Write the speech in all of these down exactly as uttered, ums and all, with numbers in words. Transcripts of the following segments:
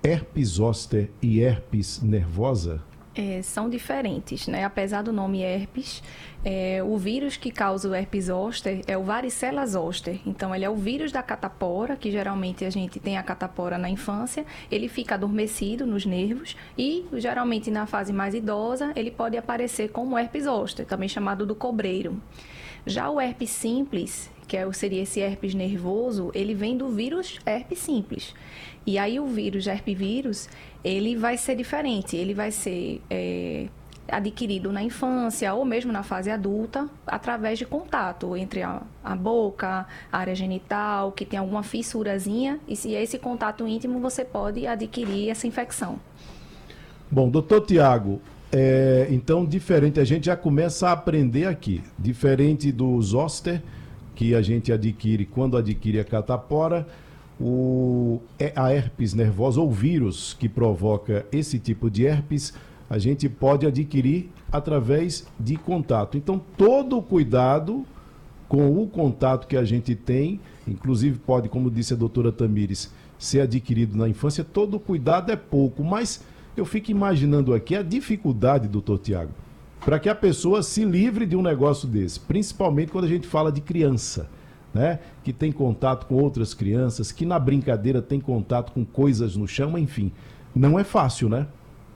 herpes zoster e herpes nervosa? É, são diferentes, né? Apesar do nome herpes, é, o vírus que causa o herpes zoster é o varicela zoster. Então, ele é o vírus da catapora, que geralmente a gente tem a catapora na infância. Ele fica adormecido nos nervos e, geralmente, na fase mais idosa, ele pode aparecer como herpes zoster, também chamado do cobreiro. Já o herpes simples, que é, seria esse herpes nervoso, ele vem do vírus herpes simples. E aí o vírus, herpivírus, ele vai ser diferente, ele vai ser é, adquirido na infância ou mesmo na fase adulta, através de contato entre a, a boca, a área genital, que tem alguma fissurazinha, e se é esse contato íntimo, você pode adquirir essa infecção. Bom, doutor Tiago, é, então, diferente, a gente já começa a aprender aqui, diferente do zoster, que a gente adquire quando adquire a catapora, o, a herpes nervosa, ou vírus que provoca esse tipo de herpes, a gente pode adquirir através de contato. Então, todo o cuidado com o contato que a gente tem, inclusive pode, como disse a doutora Tamires, ser adquirido na infância, todo o cuidado é pouco, mas eu fico imaginando aqui a dificuldade, doutor Tiago, para que a pessoa se livre de um negócio desse, principalmente quando a gente fala de criança, né? Que tem contato com outras crianças, que na brincadeira tem contato com coisas no chão, enfim, não é fácil, né?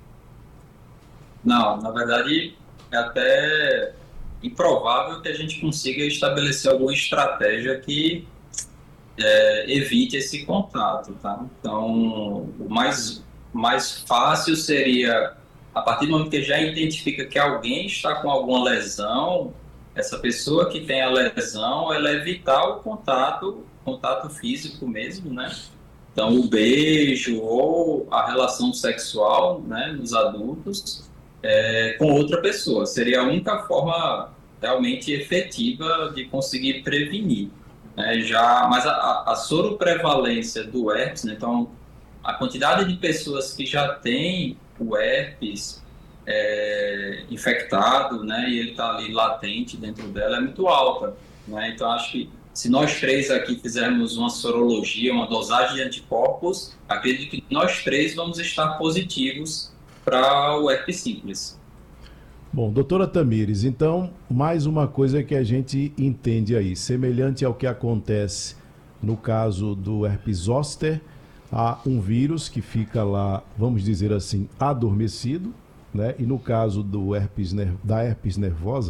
Não, na verdade é até improvável que a gente consiga estabelecer alguma estratégia que é, evite esse contato, tá? Então, o mais, mais fácil seria, a partir do momento que já identifica que alguém está com alguma lesão, essa pessoa que tem a lesão, ela evitar o contato, contato físico mesmo, né? Então, o beijo ou a relação sexual, né, nos adultos, é, com outra pessoa. Seria a única forma realmente efetiva de conseguir prevenir. Né? Já, mas a, a soroprevalência do herpes, né? Então, a quantidade de pessoas que já têm o herpes É, infectado, né, e ele está ali latente dentro dela, é muito alta, né? Então acho que se nós três aqui fizermos uma sorologia, uma dosagem de anticorpos, acredito que nós três vamos estar positivos para o herpes simples. Bom, doutora Tamires, então mais uma coisa que a gente entende aí, semelhante ao que acontece no caso do herpes zoster, há um vírus que fica lá, vamos dizer assim, adormecido, né? E no caso do herpes, da herpes nervosa,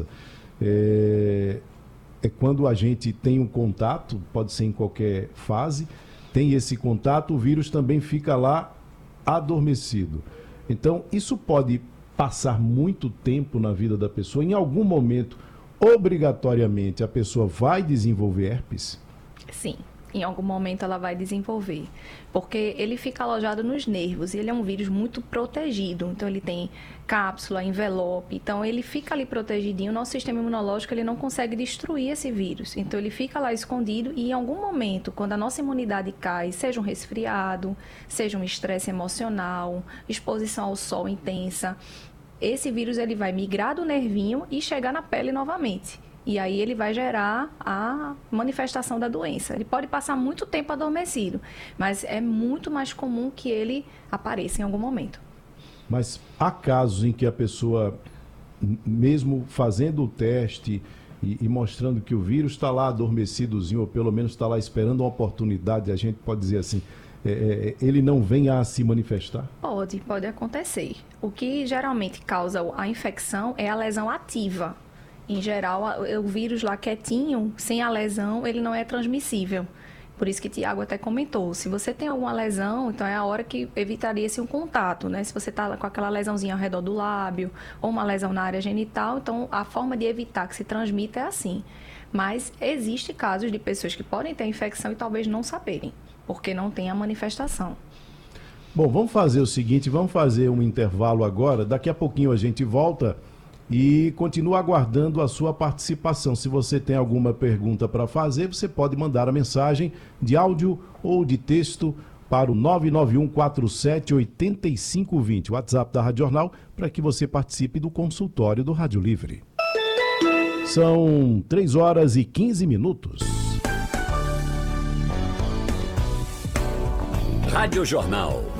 é, é quando a gente tem um contato, pode ser em qualquer fase, tem esse contato, o vírus também fica lá adormecido. Então, isso pode passar muito tempo na vida da pessoa, em algum momento, obrigatoriamente, a pessoa vai desenvolver herpes? Sim. Em algum momento ela vai desenvolver, porque ele fica alojado nos nervos e ele é um vírus muito protegido, então ele tem cápsula, envelope, então ele fica ali protegidinho, o nosso sistema imunológico ele não consegue destruir esse vírus, então ele fica lá escondido e em algum momento, quando a nossa imunidade cai, seja um resfriado, seja um estresse emocional, exposição ao sol intensa, esse vírus ele vai migrar do nervinho e chegar na pele novamente. E aí ele vai gerar a manifestação da doença. Ele pode passar muito tempo adormecido, mas é muito mais comum que ele apareça em algum momento. Mas há casos em que a pessoa, mesmo fazendo o teste e, e mostrando que o vírus está lá adormecidozinho, ou pelo menos está lá esperando uma oportunidade, a gente pode dizer assim, é, é, ele não vem a se manifestar? Pode, pode acontecer. O que geralmente causa a infecção é a lesão ativa. Em geral, o vírus lá quietinho, sem a lesão, ele não é transmissível. Por isso que Tiago até comentou, se você tem alguma lesão, então é a hora que evitaria-se um contato, né? Se você está com aquela lesãozinha ao redor do lábio, ou uma lesão na área genital, então a forma de evitar que se transmita é assim. Mas existe casos de pessoas que podem ter infecção e talvez não saberem, porque não tem a manifestação. Bom, vamos fazer o seguinte, vamos fazer um intervalo agora, daqui a pouquinho a gente volta e continua aguardando a sua participação. Se você tem alguma pergunta para fazer, você pode mandar a mensagem de áudio ou de texto para o nove nove um quatro sete oito cinco dois zero, o WhatsApp da Rádio Jornal, para que você participe do consultório do Rádio Livre. São três horas e quinze minutos. Rádio Jornal.